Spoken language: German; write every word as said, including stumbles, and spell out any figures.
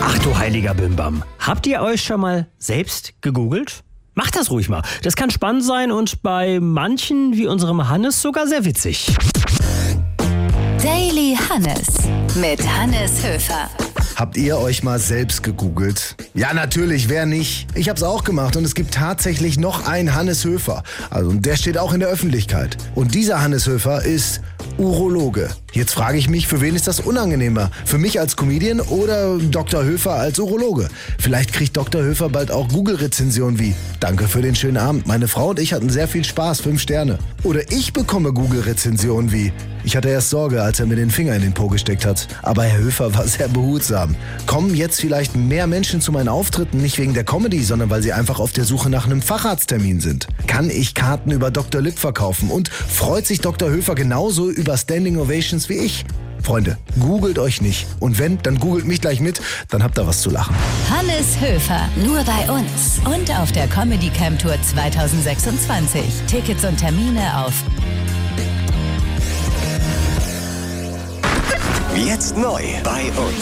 Ach du heiliger Bimbam. Habt ihr euch schon mal selbst gegoogelt? Macht das ruhig mal. Das kann spannend sein und bei manchen, wie unserem Hannes, sogar sehr witzig. Daily Hannes mit Hannes Höfer. Habt ihr euch mal selbst gegoogelt? Ja, natürlich, wer nicht? Ich hab's auch gemacht und es gibt tatsächlich noch einen Hannes Höfer. Also der steht auch in der Öffentlichkeit. Und dieser Hannes Höfer ist Urologe. Jetzt frage ich mich, für wen ist das unangenehmer? Für mich als Comedian oder Doktor Höfer als Urologe? Vielleicht kriegt Doktor Höfer bald auch Google-Rezensionen wie: Danke für den schönen Abend, meine Frau und ich hatten sehr viel Spaß, fünf Sterne. Oder ich bekomme Google-Rezensionen wie: Ich hatte erst Sorge, als er mir den Finger in den Po gesteckt hat, aber Herr Höfer war sehr behutsam. Kommen jetzt vielleicht mehr Menschen zu meinen Auftritten, nicht wegen der Comedy, sondern weil sie einfach auf der Suche nach einem Facharzttermin sind? Kann ich Karten über Doktor Lipp verkaufen? Und freut sich Doktor Höfer genauso über Standing Ovations wie ich? Freunde, googelt euch nicht. Und wenn, dann googelt mich gleich mit, dann habt ihr was zu lachen. Hannes Höfer, nur bei uns und auf der Comedy Camp Tour zwanzig sechsundzwanzig. Tickets und Termine auf Jetzt neu bei uns.